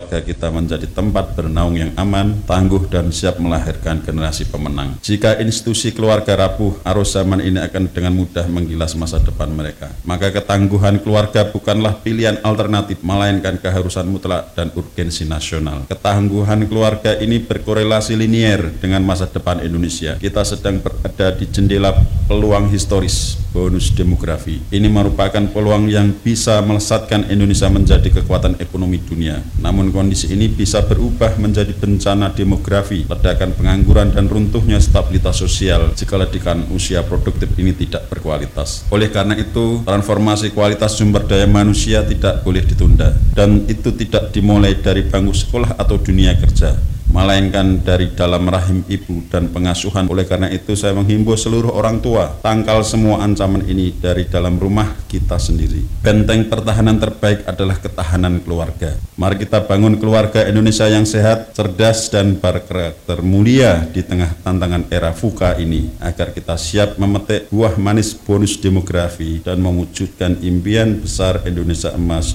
keluarga kita menjadi tempat bernaung yang aman, tangguh, dan siap melahirkan generasi pemenang. Jika institusi keluarga rapuh, arus zaman ini akan dengan mudah menggilas masa depan mereka. Maka ketangguhan keluarga bukanlah pilihan alternatif, melainkan keharusan mutlak dan urgensi nasional. Ketangguhan keluarga ini berkorelasi linier dengan masa depan Indonesia. Kita sedang berada di jendela peluang historis, bonus demografi. Ini merupakan peluang yang bisa melesatkan Indonesia menjadi kekuatan ekonomi dunia. Namun kondisi ini bisa berubah menjadi bencana demografi, ledakan pengangguran dan runtuhnya stabilitas sosial jika ledakan usia produktif ini tidak berkualitas. Oleh karena itu, transformasi kualitas sumber daya manusia tidak boleh ditunda, dan itu tidak dimulai dari bangku sekolah atau dunia kerja, melainkan dari dalam rahim ibu dan pengasuhan. Oleh karena itu, saya menghimbau seluruh orang tua, tangkal semua ancaman ini dari dalam rumah kita sendiri. Benteng pertahanan terbaik adalah ketahanan keluarga. Mari kita bangun keluarga Indonesia yang sehat, cerdas, dan berkarakter mulia di tengah tantangan era VUCA ini, agar kita siap memetik buah manis bonus demografi dan mewujudkan impian besar Indonesia Emas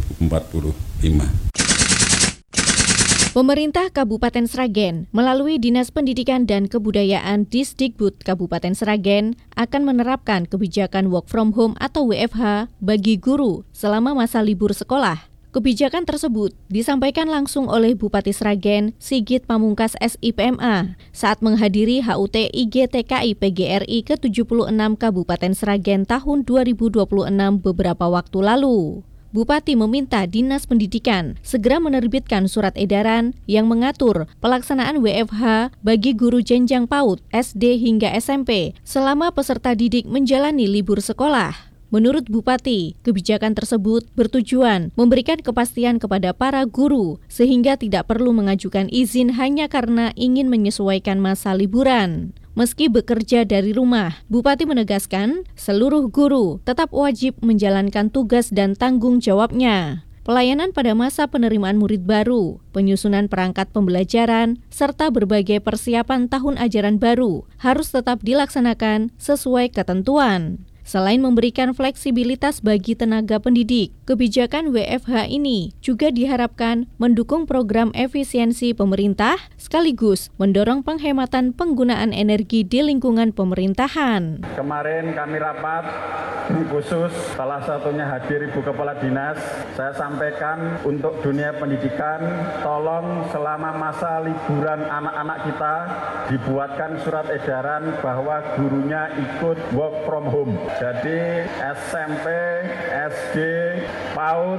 2045. Pemerintah Kabupaten Sragen melalui Dinas Pendidikan dan Kebudayaan Disdikbud Kabupaten Sragen akan menerapkan kebijakan work from home atau WFH bagi guru selama masa libur sekolah. Kebijakan tersebut disampaikan langsung oleh Bupati Sragen Sigit Pamungkas SIPMA saat menghadiri HUT IGTKI PGRI ke-76 Kabupaten Sragen tahun 2026 beberapa waktu lalu. Bupati meminta Dinas Pendidikan segera menerbitkan surat edaran yang mengatur pelaksanaan WFH bagi guru jenjang PAUD, SD hingga SMP selama peserta didik menjalani libur sekolah. Menurut Bupati, kebijakan tersebut bertujuan memberikan kepastian kepada para guru sehingga tidak perlu mengajukan izin hanya karena ingin menyesuaikan masa liburan. Meski bekerja dari rumah, Bupati menegaskan seluruh guru tetap wajib menjalankan tugas dan tanggung jawabnya. Pelayanan pada masa penerimaan murid baru, penyusunan perangkat pembelajaran, serta berbagai persiapan tahun ajaran baru harus tetap dilaksanakan sesuai ketentuan. Selain memberikan fleksibilitas bagi tenaga pendidik, kebijakan WFH ini juga diharapkan mendukung program efisiensi pemerintah sekaligus mendorong penghematan penggunaan energi di lingkungan pemerintahan. Kemarin kami rapat khusus, salah satunya hadir Ibu Kepala Dinas. Saya sampaikan untuk dunia pendidikan, tolong selama masa liburan anak-anak kita dibuatkan surat edaran bahwa gurunya ikut work from home. Jadi SMP, SD, PAUD,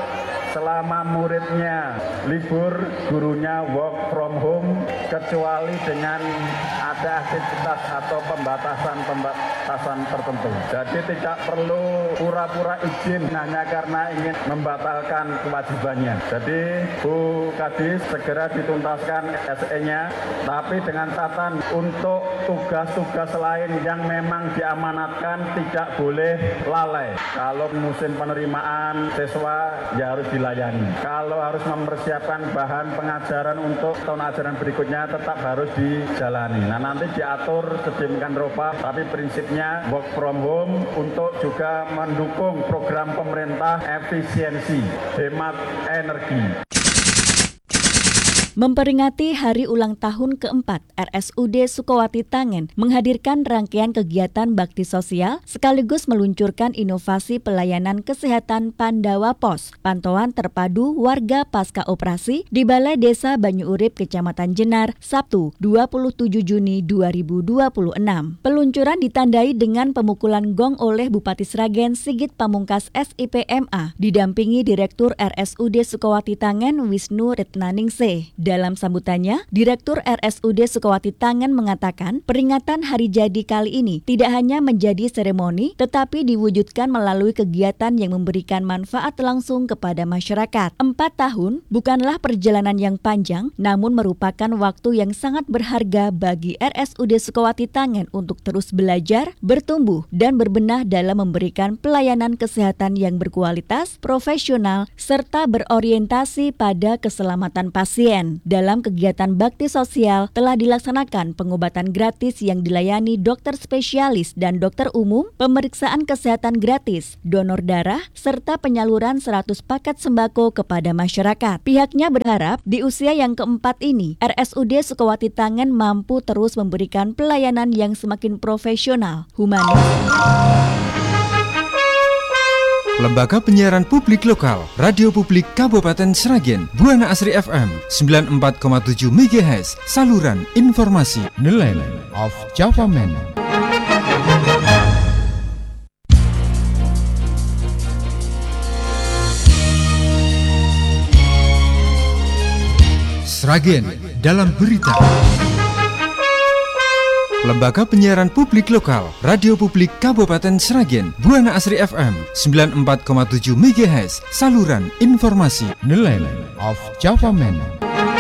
selama muridnya libur, gurunya work from home, kecuali dengan ada aktivitas atau pembatasan tertentu. Jadi tidak perlu pura-pura izin hanya karena ingin membatalkan kewajibannya. Jadi Bu Kadis segera dituntaskan SE-nya, tapi dengan catatan untuk tugas-tugas lain yang memang diamanatkan tidak boleh lalai. Kalau musim penerimaan siswa ya harus dilayani. Kalau harus mempersiapkan bahan pengajaran untuk tahun ajaran berikutnya tetap harus dijalani. Nah, nanti diatur sedemikian rupa, tapi prinsipnya work from home untuk juga mendukung program pemerintah efisiensi, hemat energi. Memperingati hari ulang tahun keempat RSUD Sukowati Tangen menghadirkan rangkaian kegiatan bakti sosial sekaligus meluncurkan inovasi pelayanan kesehatan Pandawa Pos, pantauan terpadu warga pasca operasi di Balai Desa Banyu Urip, Kecamatan Jenar, Sabtu 27 Juni 2026. Peluncuran ditandai dengan pemukulan gong oleh Bupati Sragen Sigit Pamungkas SIPMA, didampingi Direktur RSUD Sukowati Tangen Wisnu Retnaningsih. Dalam sambutannya, Direktur RSUD Sukowati Tangen mengatakan peringatan hari jadi kali ini tidak hanya menjadi seremoni, tetapi diwujudkan melalui kegiatan yang memberikan manfaat langsung kepada masyarakat. 4 tahun bukanlah perjalanan yang panjang, namun merupakan waktu yang sangat berharga bagi RSUD Sukowati Tangen untuk terus belajar, bertumbuh, dan berbenah dalam memberikan pelayanan kesehatan yang berkualitas, profesional, serta berorientasi pada keselamatan pasien. kesehatan. Dalam kegiatan bakti sosial telah dilaksanakan pengobatan gratis yang dilayani dokter spesialis dan dokter umum, pemeriksaan kesehatan gratis, donor darah, serta penyaluran 100 paket sembako kepada masyarakat. Pihaknya berharap di usia yang keempat ini, RSUD Sukawati Tangen mampu terus memberikan pelayanan yang semakin profesional, humanis. Lembaga Penyiaran Publik Lokal, Radio Publik Kabupaten Sragen, Buana Asri FM 94,7 MHz, saluran informasi, The Land of Java Man. Sragen dalam berita. Lembaga Penyiaran Publik Lokal, Radio Publik Kabupaten Sragen, Buana Asri FM 94,7 MHz, saluran informasi, The Land of Java Man.